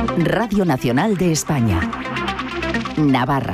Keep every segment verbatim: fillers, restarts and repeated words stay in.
Radio Nacional de España. Navarra.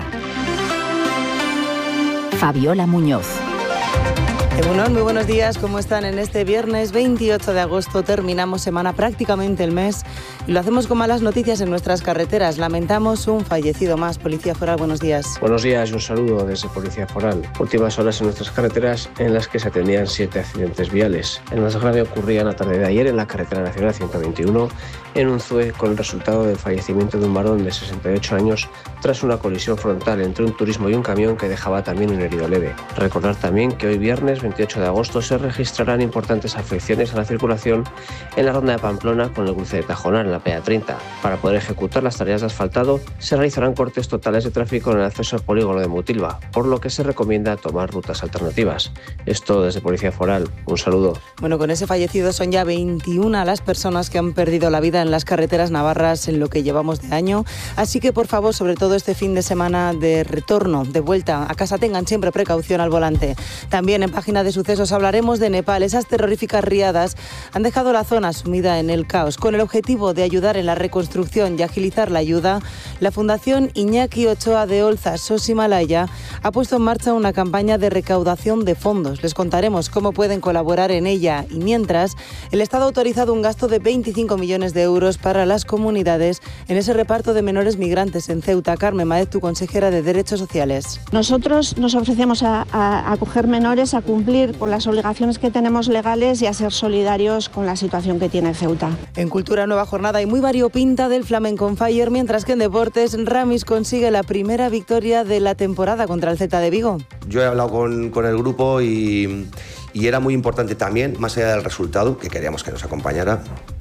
Fabiola Muñoz. Egunon, muy buenos días, ¿cómo están? En este viernes veintiocho de agosto terminamos semana, prácticamente el mes, y lo hacemos con malas noticias en nuestras carreteras. Lamentamos un fallecido más. Policía Foral, buenos días. Buenos días y un saludo desde Policía Foral. Últimas horas en nuestras carreteras en las que se atendían siete accidentes viales. El más grave ocurría en la tarde de ayer en la carretera nacional ciento veintiuno, en Unzué, con el resultado del fallecimiento de un varón de sesenta y ocho años tras una colisión frontal entre un turismo y un camión que dejaba también un herido leve. Recordar también que hoy viernes veintiocho de agosto se registrarán importantes afecciones a la circulación en la ronda de Pamplona con el cruce de Tajonar en la P A treinta. Para poder ejecutar las tareas de asfaltado se realizarán cortes totales de tráfico en el acceso al polígono de Mutilva, por lo que se recomienda tomar rutas alternativas. Esto desde Policía Foral. Un saludo. Bueno, con ese fallecido son ya veintiuna las personas que han perdido la vida en las carreteras navarras en lo que llevamos de año. Así que, por favor, sobre todo este fin de semana de retorno, de vuelta a casa, tengan siempre precaución al volante. También en página de sucesos hablaremos de Nepal. Esas terroríficas riadas han dejado la zona sumida en el caos. Con el objetivo de ayudar en la reconstrucción y agilizar la ayuda, la Fundación Iñaki Ochoa de Olza Sos Himalaya ha puesto en marcha una campaña de recaudación de fondos. Les contaremos cómo pueden colaborar en ella y mientras, el Estado ha autorizado un gasto de veinticinco millones de euros para las comunidades en ese reparto de menores migrantes en Ceuta. Carmen Maez, tu consejera de Derechos Sociales. Nosotros nos ofrecemos a, a acoger menores, a cumplir con las obligaciones que tenemos legales y a ser solidarios con la situación que tiene Ceuta. En Cultura, nueva jornada y muy variopinta del Flamenco on Fire, mientras que en deportes Ramis consigue la primera victoria de la temporada contra el Celta de Vigo. Yo he hablado con, con el grupo y, y era muy importante también, más allá del resultado, que queríamos que nos acompañara,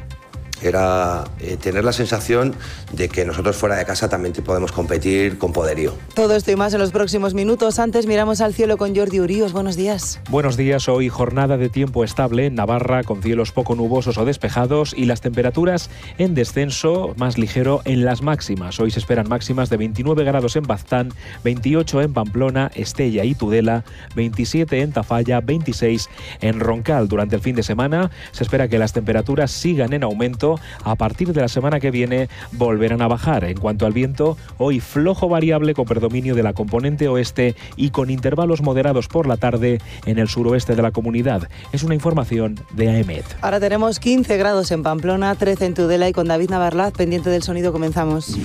era eh, tener la sensación de que nosotros fuera de casa también podemos competir con poderío. Todo esto y más en los próximos minutos. Antes miramos al cielo con Jordi Uríos. Buenos días. Buenos días. Hoy jornada de tiempo estable en Navarra, con cielos poco nubosos o despejados y las temperaturas en descenso, más ligero en las máximas. Hoy se esperan máximas de veintinueve grados en Baztán, veintiocho en Pamplona, Estella y Tudela, veintisiete en Tafalla, veintiséis en Roncal. Durante el fin de semana se espera que las temperaturas sigan en aumento. A partir de la semana que viene volverán a bajar. En cuanto al viento, hoy flojo variable con predominio de la componente oeste y con intervalos moderados por la tarde en el suroeste de la comunidad. Es una información de AEMET. Ahora tenemos quince grados en Pamplona, trece en Tudela y con David Navarlaz, pendiente del sonido, comenzamos.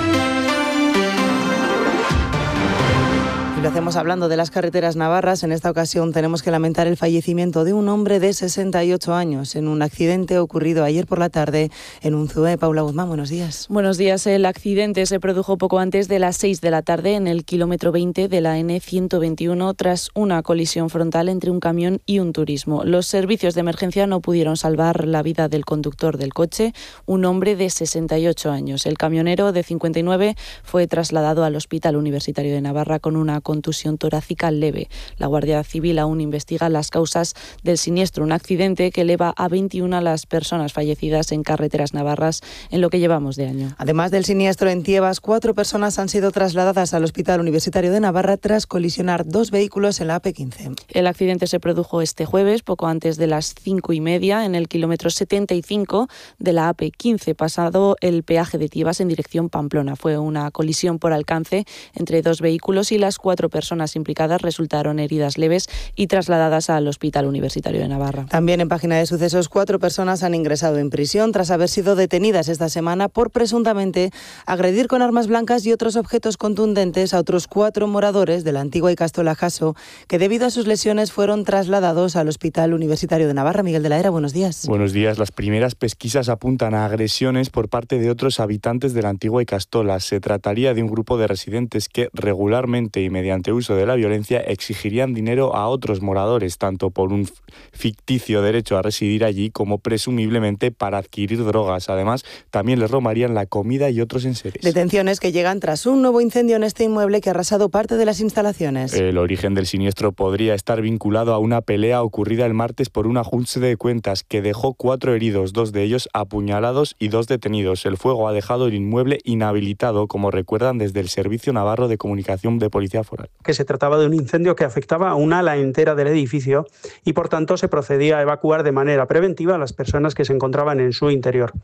Y lo hacemos hablando de las carreteras navarras. En esta ocasión tenemos que lamentar el fallecimiento de un hombre de sesenta y ocho años en un accidente ocurrido ayer por la tarde en Unzué. Paula Guzmán, buenos días. Buenos días. El accidente se produjo poco antes de las seis de la tarde en el kilómetro veinte de la N ciento veintiuno tras una colisión frontal entre un camión y un turismo. Los servicios de emergencia no pudieron salvar la vida del conductor del coche, un hombre de sesenta y ocho años. El camionero de cincuenta y nueve fue trasladado al Hospital Universitario de Navarra con una contusión torácica leve. La Guardia Civil aún investiga las causas del siniestro, un accidente que eleva a veintiuna las personas fallecidas en carreteras navarras en lo que llevamos de año. Además del siniestro en Tiebas, cuatro personas han sido trasladadas al Hospital Universitario de Navarra tras colisionar dos vehículos en la A P quince. El accidente se produjo este jueves, poco antes de las cinco y media, en el kilómetro setenta y cinco de la A P quince, pasado el peaje de Tiebas en dirección Pamplona. Fue una colisión por alcance entre dos vehículos y las cuatro personas implicadas resultaron heridas leves y trasladadas al Hospital Universitario de Navarra. También en página de sucesos, cuatro personas han ingresado en prisión tras haber sido detenidas esta semana por presuntamente agredir con armas blancas y otros objetos contundentes a otros cuatro moradores de la antigua Ikastola Jaso, que debido a sus lesiones fueron trasladados al Hospital Universitario de Navarra. Miguel de la Era, buenos días. Buenos días. Las primeras pesquisas apuntan a agresiones por parte de otros habitantes de la antigua Ikastola. Se trataría de un grupo de residentes que regularmente y mediante uso de la violencia exigirían dinero a otros moradores, tanto por un ficticio derecho a residir allí como presumiblemente para adquirir drogas. Además, también les robarían la comida y otros enseres. Detenciones que llegan tras un nuevo incendio en este inmueble que ha arrasado parte de las instalaciones. El origen del siniestro podría estar vinculado a una pelea ocurrida el martes por un ajuste de cuentas que dejó cuatro heridos, dos de ellos apuñalados y dos detenidos. El fuego ha dejado el inmueble inhabilitado, como recuerdan desde el Servicio Navarro de Comunicación de Policía Foral. Que se trataba de un incendio que afectaba a un ala entera del edificio y por tanto se procedía a evacuar de manera preventiva a las personas que se encontraban en su interior.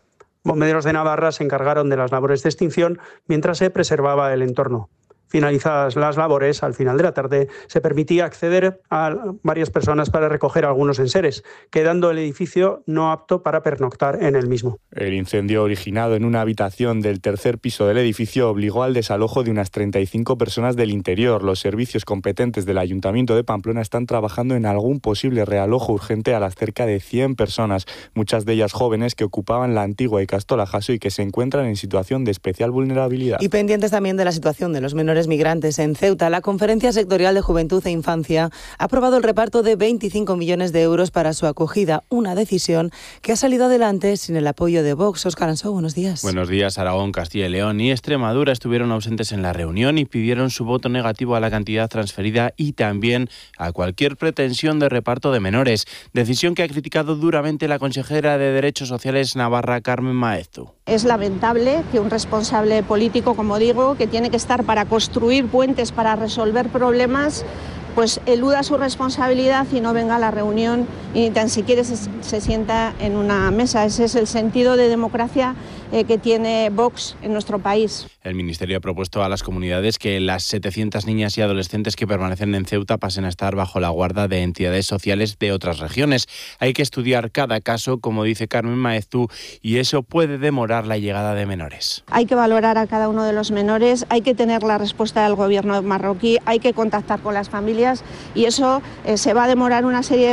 Bomberos de Navarra se encargaron de las labores de extinción mientras se preservaba el entorno. Finalizadas las labores, al final de la tarde se permitía acceder a varias personas para recoger algunos enseres, quedando el edificio no apto para pernoctar en el mismo. El incendio originado en una habitación del tercer piso del edificio obligó al desalojo de unas treinta y cinco personas del interior. Los servicios competentes del Ayuntamiento de Pamplona están trabajando en algún posible realojo urgente a las cerca de cien personas, muchas de ellas jóvenes que ocupaban la antigua Ikastola Jaso y que se encuentran en situación de especial vulnerabilidad. Y pendientes también de la situación de los menores migrantes en Ceuta, la Conferencia Sectorial de Juventud e Infancia ha aprobado el reparto de veinticinco millones de euros para su acogida, una decisión que ha salido adelante sin el apoyo de Vox. Óscar Ansó, buenos días. Buenos días. Aragón, Castilla y León y Extremadura estuvieron ausentes en la reunión y pidieron su voto negativo a la cantidad transferida y también a cualquier pretensión de reparto de menores. Decisión que ha criticado duramente la consejera de Derechos Sociales navarra, Carmen Maeztu. Es lamentable que un responsable político, como digo, que tiene que estar para construir puentes, para resolver problemas, pues eluda su responsabilidad y no venga a la reunión y ni tan siquiera se, se sienta en una mesa. Ese es el sentido de democracia eh, que tiene Vox en nuestro país. El Ministerio ha propuesto a las comunidades que las setecientas niñas y adolescentes que permanecen en Ceuta pasen a estar bajo la guarda de entidades sociales de otras regiones. Hay que estudiar cada caso, como dice Carmen Maeztu, y eso puede demorar la llegada de menores. Hay que valorar a cada uno de los menores, hay que tener la respuesta del gobierno marroquí, hay que contactar con las familias y eso eh, se va a demorar una serie de